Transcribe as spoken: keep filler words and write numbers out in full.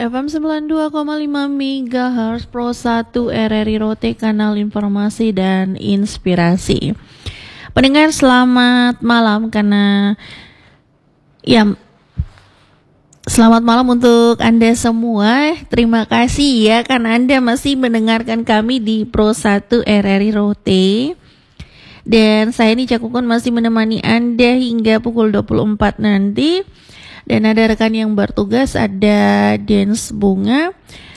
F M sembilan puluh dua koma lima MHz Pro satu R R I Rote, kanal informasi dan inspirasi. Pendengar selamat malam, karena ya selamat malam untuk Anda semua. Terima kasih ya karena Anda masih mendengarkan kami di Pro satu R R I Rote. Dan saya ini Cakukon masih menemani Anda hingga pukul dua puluh empat nanti. Dan ada rekan yang bertugas, ada Dance Bunga,